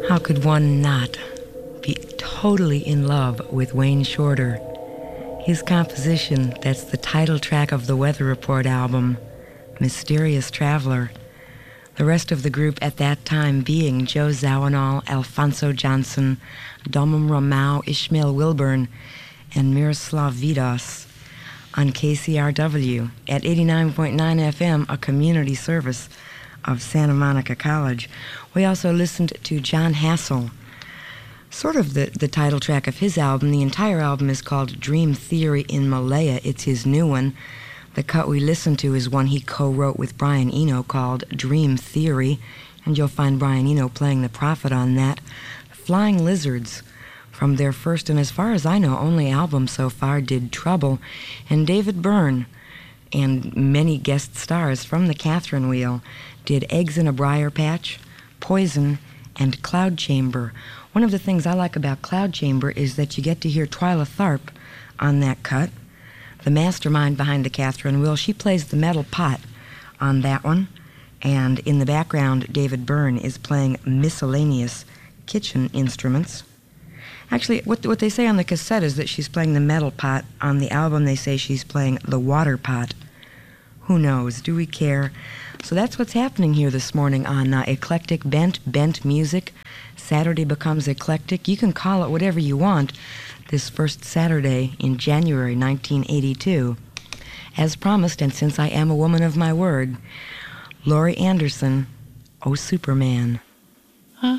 How could one not be totally in love with Wayne Shorter? His composition, that's the title track of the Weather Report album, Mysterious Traveler. The rest of the group at that time being Joe Zawinul, Alfonso Johnson, Domum Romao, Ishmael Wilburn, and Miroslav Vidas on KCRW at 89.9 FM, a community service of Santa Monica College. We also listened to John Hassel, sort of the title track of his album. The entire album is called Dream Theory in Malaya. It's his new one. The cut we listened to is one he co-wrote with Brian Eno called Dream Theory, and you'll find Brian Eno playing the prophet on that. Flying Lizards, from their first and, as far as I know, only album so far, did Trouble, and David Byrne and many guest stars from the Catherine Wheel did Eggs in a Briar Patch, Poison, and Cloud Chamber. One of the things I like about Cloud Chamber is that you get to hear Twyla Tharp on that cut, the mastermind behind the Catherine Wheel. She plays the metal pot on that one, and in the background, David Byrne is playing miscellaneous kitchen instruments. Actually, what they say on the cassette is that she's playing the metal pot. On the album, they say she's playing the water pot. Who knows? Do we care? So that's what's happening here this morning on Eclectic Bent Music. Saturday becomes eclectic. You can call it whatever you want this first Saturday in January 1982. As promised, and since I am a woman of my word, Laurie Anderson, Oh Superman.